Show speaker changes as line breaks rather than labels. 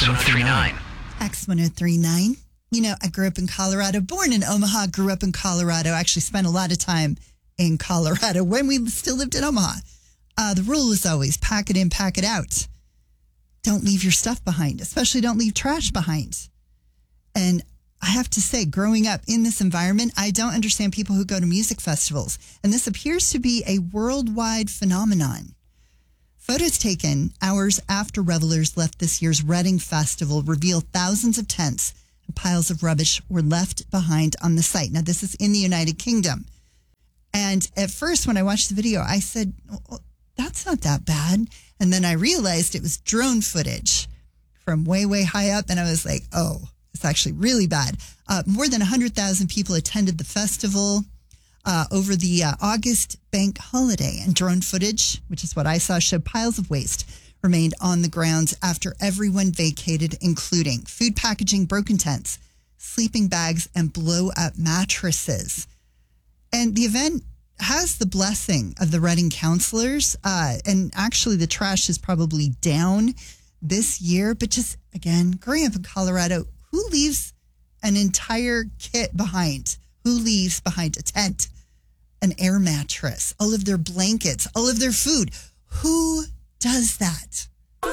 X1039.
X1039. You know, I grew up in Colorado, born in Omaha, grew up in Colorado, actually spent a lot of time in Colorado when we still lived in Omaha. The rule was always pack it in, pack it out. Don't leave your stuff behind, especially don't leave trash behind. And I have to say, growing up in this environment, I don't understand people who go to music festivals. And this appears to be a worldwide phenomenon. Photos taken hours after revelers left this year's Reading Festival reveal thousands of tents and piles of rubbish were left behind on the site. Now, this is in the United Kingdom. And at first, when I watched the video, I said, oh, that's not that bad. And then I realized it was drone footage from way, way high up. And I was like, oh, it's actually really bad. More than 100,000 people attended the festival over the August bank holiday. And drone footage, which is what I saw, showed piles of waste remained on the grounds after everyone vacated, including food packaging, broken tents, sleeping bags, and blow-up mattresses. And the event has the blessing of the Reading counselors. And actually, the trash is probably down this year. But just, again, growing up in Colorado, who leaves an entire kit behind? Who leaves behind a tent, an air mattress, all of their blankets, all of their food? Who does that?